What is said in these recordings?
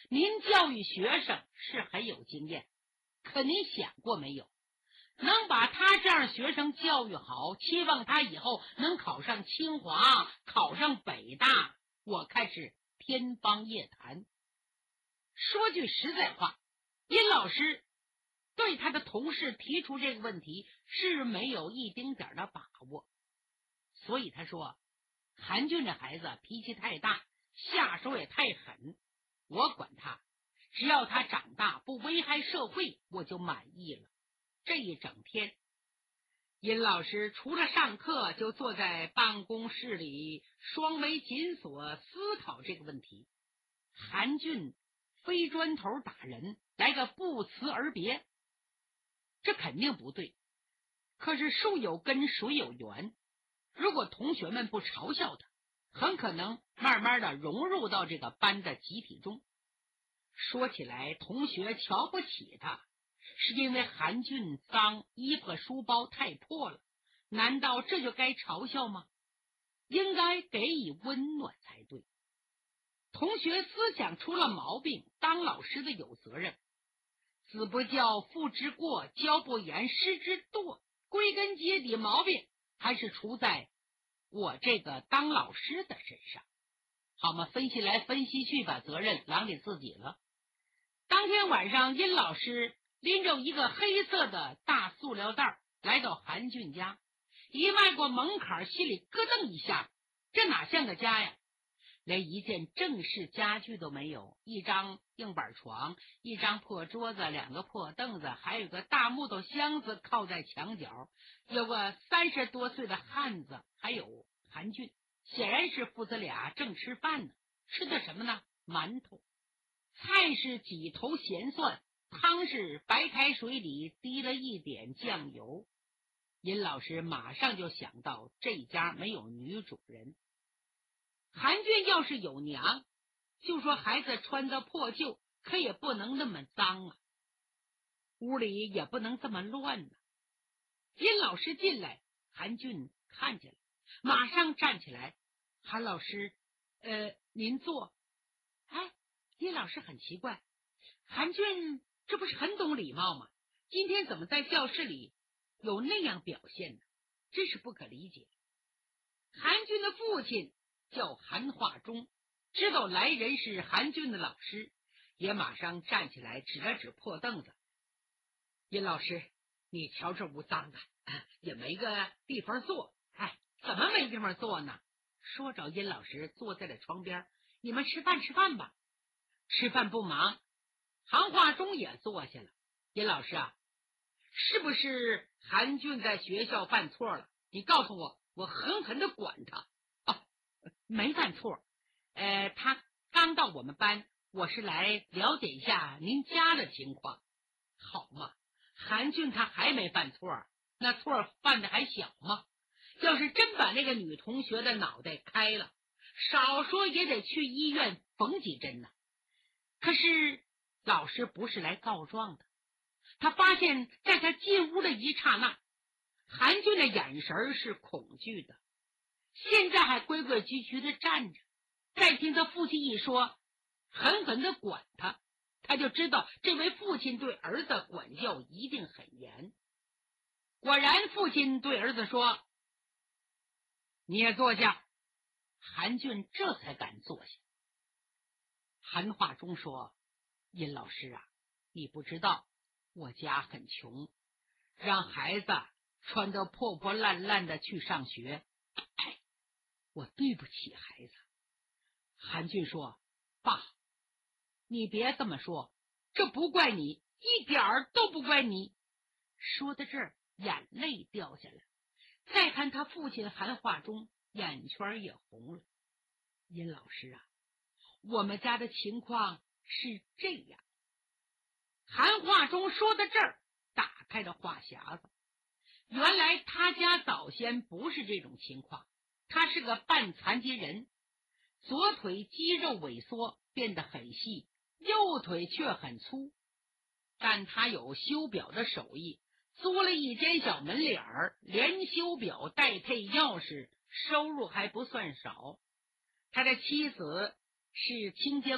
您教育学生是很有经验，可您想过没有，能把他这样学生教育好，期望他以后能考上清华，考上北大，我看是天方夜谭。说句实在话，殷老师对他的同事提出这个问题是没有一丁点的把握，所以他说韩俊这孩子脾气太大，下手也太狠，我管他，只要他长大不危害社会，我就满意了。这一整天，殷老师除了上课，就坐在办公室里，双眉紧锁，思考这个问题。韩俊飞砖头打人，来个不辞而别，这肯定不对。可是树有根，水有源，如果同学们不嘲笑他，很可能慢慢的融入到这个班的集体中。说起来，同学瞧不起他，是因为韩俊脏，衣服和书包太破了，难道这就该嘲笑吗？应该给予温暖才对。同学思想出了毛病，当老师的有责任。子不教，父之过；教不严，师之惰。归根结底，毛病还是出在我这个当老师的身上，好吗？分析来分析去，把责任揽给自己了。当天晚上，殷老师拎着一个黑色的大塑料袋来到韩俊家，一迈过门槛，心里咯噔一下，这哪像个家呀？连一件正式家具都没有，一张硬板床，一张破桌子，两个破凳子，还有个大木头箱子靠在墙角，有个30多岁的汉子，还有韩俊，显然是父子俩正吃饭呢。吃的什么呢？馒头。菜是几头咸蒜，汤是白开水里滴了一点酱油。殷老师马上就想到这家没有女主人。韩俊要是有娘，就说孩子穿的破旧，可也不能那么脏啊，屋里也不能这么乱呢。殷老师进来，韩俊看见了，马上站起来。韩老师，您坐。哎，殷老师很奇怪，韩俊这不是很懂礼貌吗？今天怎么在教室里有那样表现呢？真是不可理解。韩俊的父亲叫韩化中，知道来人是韩俊的老师，也马上站起来指了指破凳子。殷老师，你瞧这屋脏的，也没个地方坐。哎，怎么没地方坐呢？说着，殷老师坐在了窗边。你们吃饭吧。吃饭不忙。韩化中也坐下了。殷老师啊，是不是韩俊在学校犯错了？你告诉我，我狠狠的管他。没犯错，他刚到我们班，我是来了解一下您家的情况。好嘛，韩俊他还没犯错，那错犯的还小吗？要是真把那个女同学的脑袋开了，少说也得去医院缝几针呢。可是老师不是来告状的，他发现在他进屋的一刹那，韩俊的眼神是恐惧的，现在还规规矩矩的站着。再听他父亲一说狠狠的管他，他就知道这位父亲对儿子管教一定很严。果然，父亲对儿子说：“你也坐下。”韩俊这才敢坐下。韩化中说：“殷老师啊，你不知道，我家很穷，让孩子穿得破破烂烂的去上学，我对不起孩子。”韩俊说：“爸，你别这么说，这不怪你，一点儿都不怪你。”说到这儿，眼泪掉下来。再看他父亲韩化中，眼圈也红了。殷老师啊，我们家的情况是这样。韩化中说到这儿，打开了话匣子。原来他家早先不是这种情况，他是个半残疾人，左腿肌肉萎缩变得很细，右腿却很粗。但他有修表的手艺，租了一间小门脸儿，连修表带配钥匙，收入还不算少。他的妻子是清洁工，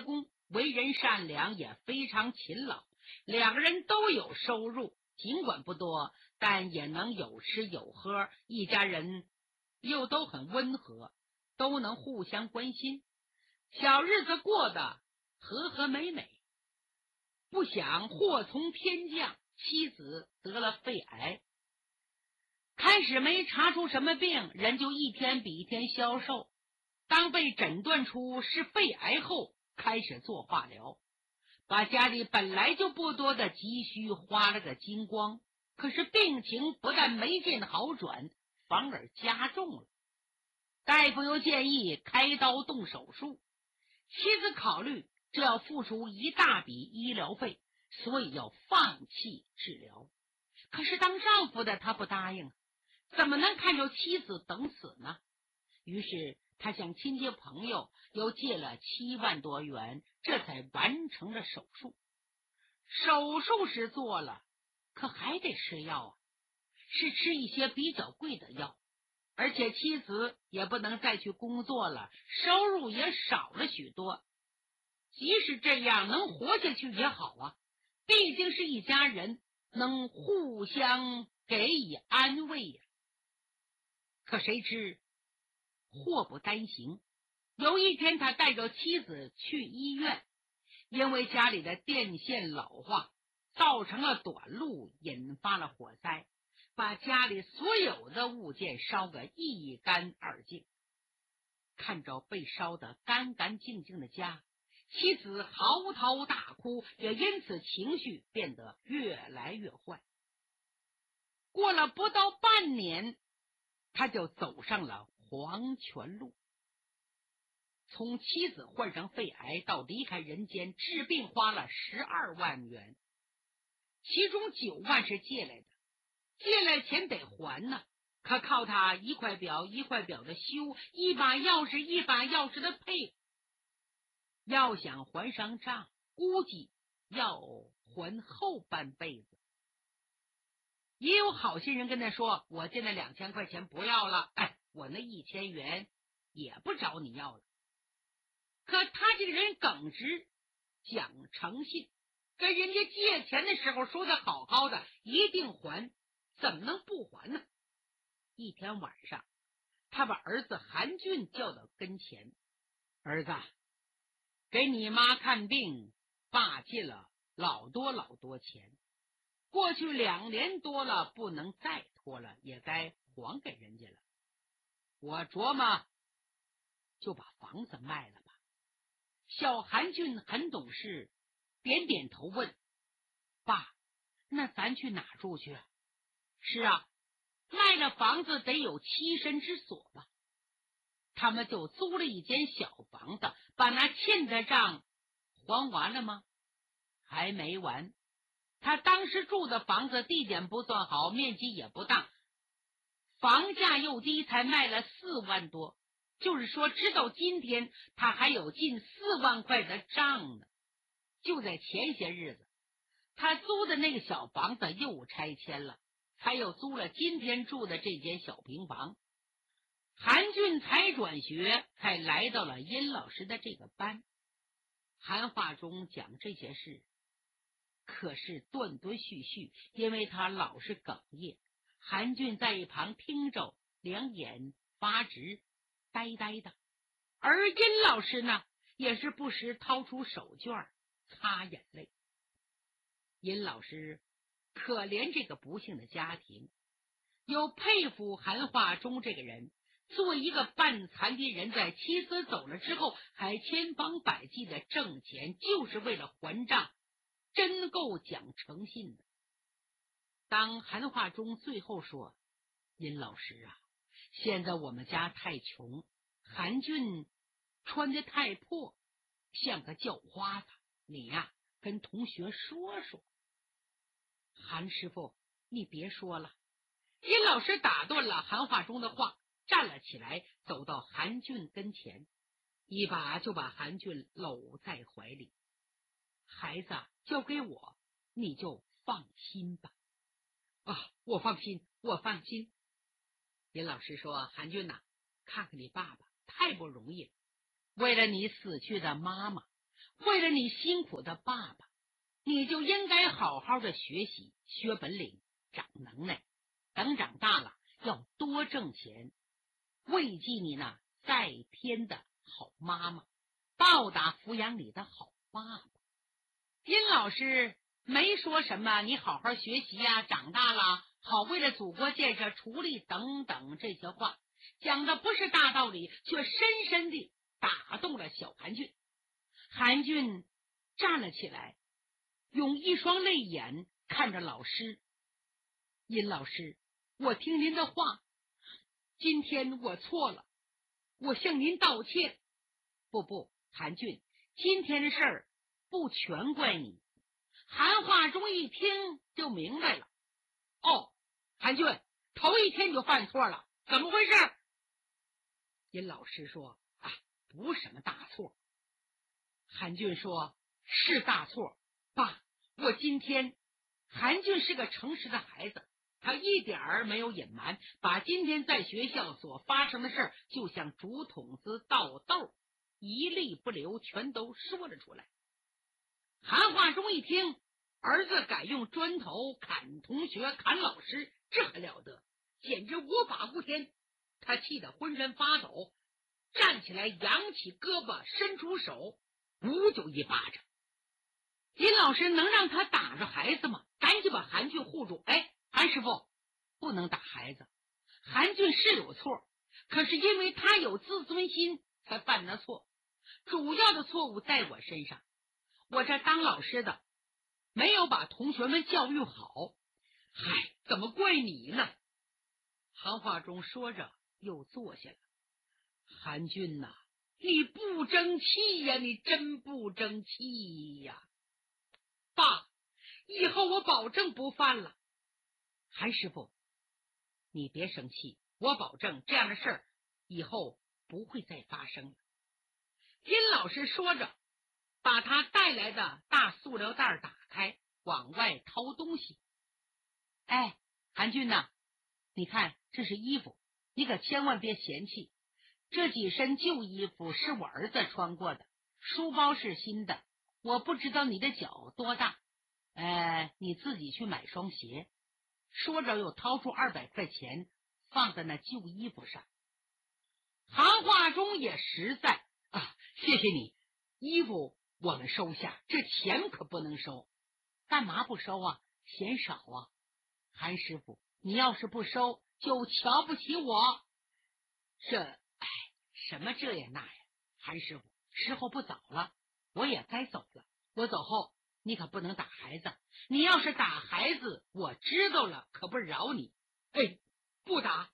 为人善良，也非常勤劳，两个人都有收入，尽管不多，但也能有吃有喝，一家人又都很温和，都能互相关心，小日子过得和和美美。不想祸从天降，妻子得了肺癌，开始没查出什么病，人就一天比一天消瘦。当被诊断出是肺癌后，开始做化疗，把家里本来就不多的急需花了个精光。可是病情不但没见好转，反而加重了。大夫又建议开刀动手术，妻子考虑这要付出一大笔医疗费，所以要放弃治疗。可是当丈夫的他不答应，怎么能看着妻子等死呢？于是他向亲戚朋友又借了7万多元，这才完成了手术。手术是做了，可还得吃药啊，是吃一些比较贵的药，而且妻子也不能再去工作了，收入也少了许多。即使这样能活下去也好啊，毕竟是一家人，能互相给予安慰呀。可谁知祸不单行，有一天他带着妻子去医院，因为家里的电线老化，造成了短路，引发了火灾，把家里所有的物件烧个一干二净。看着被烧得干干净净的家，妻子嚎啕大哭，也因此情绪变得越来越坏。过了不到半年，他就走上了黄泉路。从妻子患上肺癌到离开人间，治病花了12万元，其中9万是借来的，借来钱得还呢，可靠他一块表一块表的修，一把钥匙一把钥匙的配，要想还上账，估计要还后半辈子。也有好心人跟他说，我借那2000块钱不要了，我那1000元也不找你要了。可他这个人耿直讲诚信，跟人家借钱的时候说的好好的，一定还，怎么能不还呢？一天晚上，他把儿子韩俊叫到跟前，儿子，给你妈看病，爸借了老多钱，过去2年多了，不能再拖了，也该还给人家了。我琢磨就把房子卖了吧。小韩俊很懂事，点点头问，爸，那咱去哪住去？是啊，卖了房子得有栖身之所吧。他们就租了一间小房子，把那欠的账还完了吗？还没完。他当时住的房子地点不算好，面积也不大，房价又低，才卖了4万多。就是说，直到今天他还有近4万块的账呢。就在前些日子，他租的那个小房子又拆迁了，他又租了今天住的这间小平房。韩俊才转学，才来到了殷老师的这个班。韩话中讲这些事，可是断断续续，因为他老是哽咽。韩俊在一旁听着，两眼发直，呆呆的。而殷老师呢，也是不时掏出手绢擦眼泪。殷老师可怜这个不幸的家庭，又佩服韩话中这个人，做一个半残疾人，在妻子走了之后还千方百计的挣钱，就是为了还账，真够讲诚信的。当韩话中最后说，殷老师啊，现在我们家太穷，韩俊穿得太破，像个叫花子，你呀，跟同学说说。韩师傅，你别说了。殷老师打断了韩话中的话，站了起来，走到韩俊跟前，一把就把韩俊搂在怀里。孩子，交给我，你就放心吧。我放心，我放心。殷老师说，韩俊呐，看看你爸爸太不容易了，为了你死去的妈妈， 为了你辛苦的爸爸，你就应该好好的学习，学本领，长能耐，等长大了要多挣钱，慰藉你那在天的好妈妈，报答抚养你的好爸爸。殷老师没说什么你好好学习呀，长大了好为了祖国建设出力等等这些话，讲的不是大道理，却深深地打动了小韩俊。韩俊站了起来，用一双泪眼看着老师。殷老师，我听您的话，今天我错了，我向您道歉。不，韩俊，今天的事儿不全怪你。韩化中一听就明白了。哦，韩俊，头一天就犯错了，怎么回事？殷老师说，不是什么大错。韩俊说，是大错。爸，我今天，韩俊是个诚实的孩子，他一点儿没有隐瞒，把今天在学校所发生的事就像竹筒子倒豆，一粒不留，全都说了出来。韩化中一听，儿子敢用砖头砍同学砍老师，这还了得，简直无法无天。他气得浑身发抖，站起来扬起胳膊伸出手，呜就一巴掌。殷老师能让他打着孩子吗？赶紧把韩俊护住。韩师傅，不能打孩子，韩俊是有错，可是因为他有自尊心才犯的错，主要的错误在我身上，我这当老师的没有把同学们教育好，怎么怪你呢？韩化中说着又坐下了。韩俊呐，你不争气呀，你真不争气呀！爸，以后我保证不犯了。韩师傅，你别生气，我保证这样的事儿以后不会再发生了。殷老师说着，把他带来的大塑料袋打开，往外掏东西。韩俊呐，你看这是衣服，你可千万别嫌弃。这几身旧衣服是我儿子穿过的，书包是新的，我不知道你的脚多大，你自己去买双鞋。说着又掏出200块钱放在那旧衣服上。韩化中也实在，谢谢你，衣服我们收下，这钱可不能收。干嘛不收啊？嫌少啊？韩师傅，你要是不收就瞧不起我。什么这呀那呀？韩师傅，时候不早了，我也该走了。我走后你可不能打孩子，你要是打孩子，我知道了可不饶你。不打。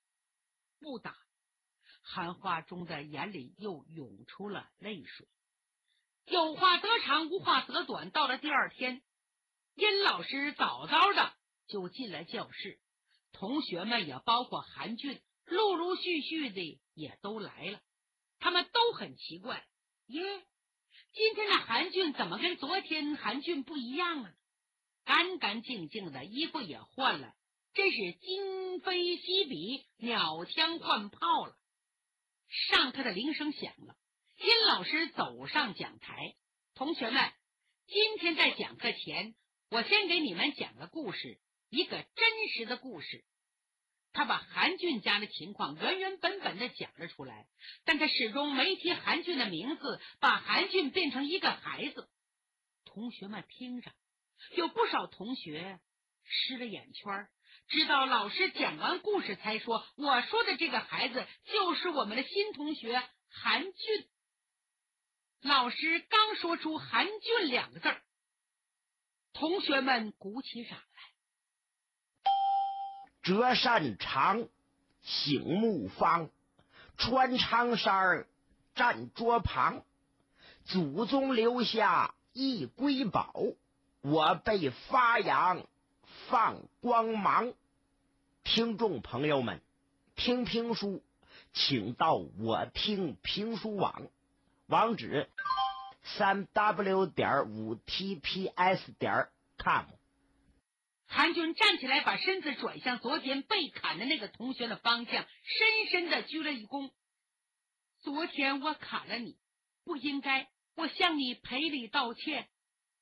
韩化中的眼里又涌出了泪水。有话得长，无话得短。到了第二天，殷老师早早的就进了教室，同学们也包括韩俊，陆陆续续的也都来了。他们都很奇怪，今天的韩俊怎么跟昨天韩俊不一样啊？干干净净的，衣服也换了，真是今非昔比，鸟枪换炮了。上课的铃声响了，殷老师走上讲台。同学们，今天在讲课前，我先给你们讲个故事，一个真实的故事。他把韩俊家的情况原原本本的讲了出来，但他始终没提韩俊的名字，把韩俊变成一个孩子。同学们听着，有不少同学湿了眼圈，直到老师讲完故事才说，我说的这个孩子就是我们的新同学韩俊。老师刚说出韩俊2个字，同学们鼓起掌来。 折扇长，醒目方，穿长衫站桌旁，祖宗留下一瑰宝，我被发扬放光芒。听众朋友们，听评书请到我听评书网，网址3w.5tps.com。 韩俊站起来，把身子转向昨天被砍的那个同学的方向，深深的鞠了一躬。昨天我砍了你，不应该， 我向你赔礼道歉，